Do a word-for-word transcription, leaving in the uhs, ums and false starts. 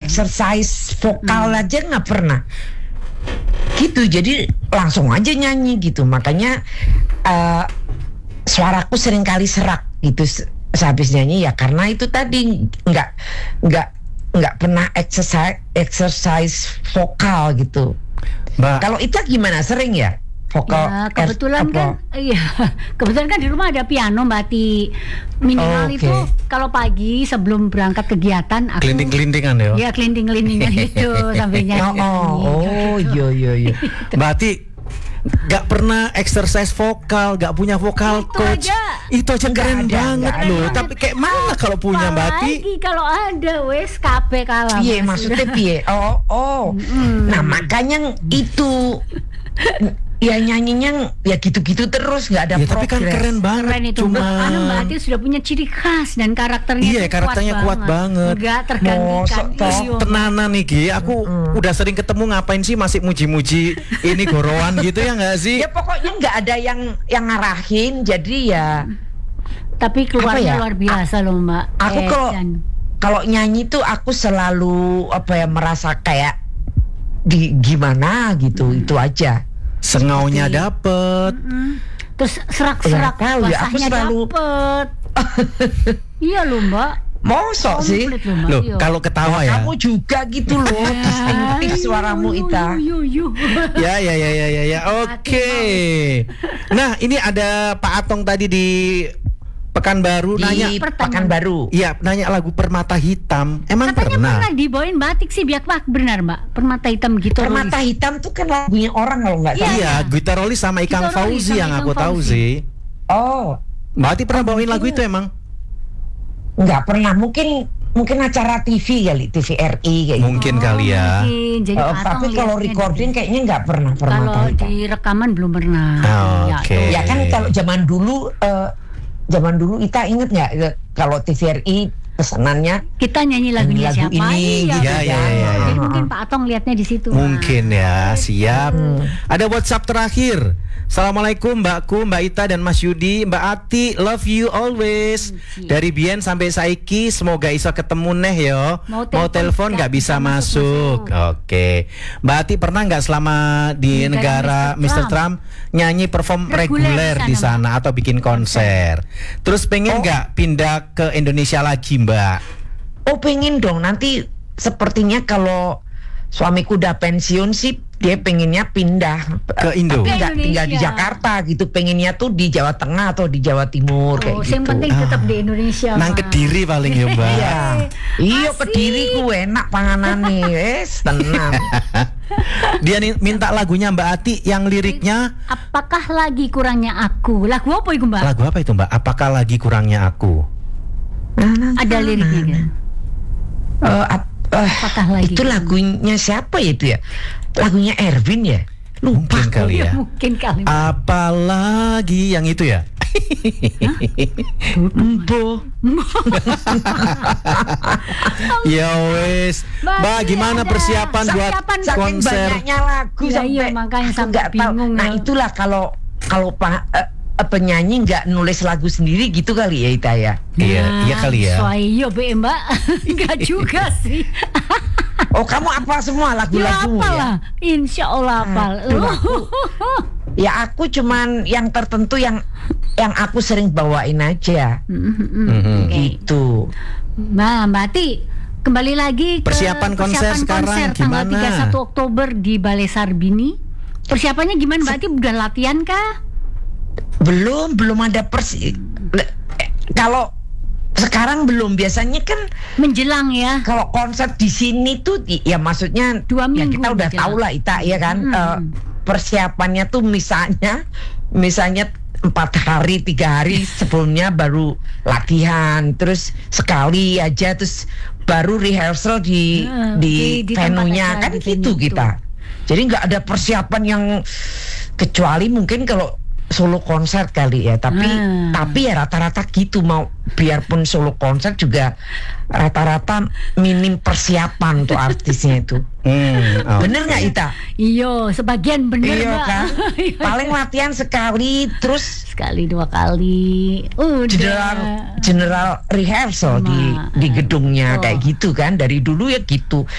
exercise vokal hmm. aja nggak pernah. Gitu, jadi langsung aja nyanyi gitu. Makanya uh, suaraku sering kali serak gitu sehabis nyanyi ya karena itu tadi nggak nggak nggak pernah exercise exercise vokal gitu. Mbak, kalau itu gimana, sering ya? Vokal ya, kebetulan er, kan iya kebetulan kan di rumah ada piano Mbak Ti. Minimal oh, okay. itu kalau pagi sebelum berangkat kegiatan aku kelinting-kelintingan ya. Iya, kelinting-kelintingan itu sambil nyanyi. Oh, oh, iya iya iya. Mbak Ti gak pernah exercise vokal, gak punya vokal itu coach. Aja. Itu aja keren ada, banget loh. Ada. Tapi kayak mana kalau punya Mbak Ti? Kalau ada wes kabeh kalah. Piye maksudnya piye? Oh, oh. Mm. Nah, makanya itu ya nyanyinya ya gitu-gitu terus, nggak ada ya, progres. Tapi kan keren banget. Keren itu. Cuma Karena Mbak Ati sudah punya ciri khas dan karakternya. Iya, karakternya kuat, kuat banget. Nggak tergantikan. Oh, tenanan nih Gi. Aku mm. udah sering ketemu, ngapain sih masih muji-muji ini gorowan gitu ya nggak sih? Ya pokoknya nggak ada yang yang ngarahin. Jadi ya. Tapi keluarnya ya? luar biasa A- loh Mbak. Aku eh, kalau dan... kalau nyanyi tuh aku selalu apa ya merasa kayak di gimana gitu, hmm. itu aja. Sengaunya dapet, mm-mm. terus serak-serak ya, basahnya selalu... dapet. Iya loh Mbak. Mosok sih loh, kalau ketawa ya kamu juga gitu loh, distinktif suaramu Ita. Ya ya ya ya ya ya oke okay. Nah ini ada Pak Atong tadi di Pekanbaru di nanya Pekanbaru. Iya, nanya lagu Permata Hitam. Emang katanya pernah? pernah dibawain batik sih, biak pak benar Mbak. Permata Hitam gitu. Permata Hitam tuh kan lagunya orang kalau nggak salah. Iya, Gitarolis sama Ikang Fauzi yang aku tahu sih. Oh, Mbak Ati pernah bawain lagu itu emang? Nggak pernah, mungkin mungkin acara T V kali, T V R I kayak mungkin gitu. kali ya. Mungkin. Jadi uh, tapi kalau recording kayaknya nggak pernah Permata Hitam. Hitam. Kalau di rekaman belum pernah. Oh, oke. Okay. Ya kan kalau zaman dulu uh, zaman dulu Ita inget nggak kalau T V R I pesanannya kita nyanyi lagunya lagu siapa ini, ya, gitu ya, kan. ya, ya, ya. Jadi mungkin Pak Atong lihatnya di situ. Mungkin ya, siap. Hmm. Ada WhatsApp terakhir. Assalamualaikum Mbakku, Mbak Ita dan Mas Yudi. Mbak Ati, love you always. Dari Bien sampai saiki, semoga iso ketemu neh yo. Mau, Mau telepon nggak bisa masuk. masuk. Oke. Mbak Ati pernah nggak selama di, di negara mister Trump, Trump nyanyi perform reguler di sana, atau bikin konser? Okay. Terus pengen nggak oh. pindah ke Indonesia lagi Mbak? Oh pengen dong. Nanti sepertinya kalau suamiku udah pensiun sih, dia pengennya pindah ke Indo, tapi nggak tinggal di Jakarta gitu, pengennya tuh di Jawa Tengah atau di Jawa Timur. Oh, kayak gitu. Yang penting tetap di Indonesia. Nang Kediri paling ya Mbak. Iya, iya Kediri ku enak panganan nih, es tenang. Dia nih minta lagunya Mbak Ati yang liriknya apakah lagi kurangnya aku. Lagu apa itu Mbak? Lagu apa itu Mbak? Apakah lagi kurangnya aku? Ada liriknya kan? Uh, ap- Uh, lagi itu lagunya siapa ya itu ya? Lagunya Erwin ya? Lupa mungkin kali ya. Mungkin kali. Apalagi yang itu ya? Empo. Ya wes. Mbak, gimana persiapan buat konser? Banyaknya lagu ya, sampai iya, makanya sampai bingung. Nah, itulah kalau kalau Pak uh, penyanyi nggak nulis lagu sendiri gitu kali ya Ita ya? Iya, nah, iya kali ya. Soalnya be Mbak, nggak juga sih. Oh kamu apa semua lagu-lagu ya? Ya? Insya Allah apal. Nah, aku, ya aku cuman yang tertentu yang yang aku sering bawain aja. Mm-hmm. Gitu. Nah Mbak Ati, kembali lagi ke persiapan konser persiapan sekarang konser tanggal gimana? tiga puluh satu Oktober di Balai Sarbini. Persiapannya gimana Mbak Ati? Udah latihan kah? Belum, belum ada persi. Kalau sekarang belum, biasanya kan menjelang ya. Kalau konser di sini tuh, ya maksudnya dua minggu. Ya kita udah tahu lah Ita ya kan. Hmm. Uh, persiapannya tuh misalnya, misalnya empat hari, tiga hari sebelumnya baru latihan, terus sekali aja, terus baru rehearsal di hmm, di, di, di venue-nya kan gitu kita. Jadi nggak ada persiapan yang kecuali mungkin kalau solo konser kali ya, tapi hmm. tapi ya rata-rata gitu, mau biarpun solo konser juga rata-rata minim persiapan tuh artisnya itu. Hmm, oh. Bener nggak Ita? Iyo, sebagian bener Iyo, Mbak. Kan? Paling latihan sekali, terus sekali dua kali. Udah. General general rehearsal Ma, di di gedungnya oh. kayak gitu kan, dari dulu ya gitu.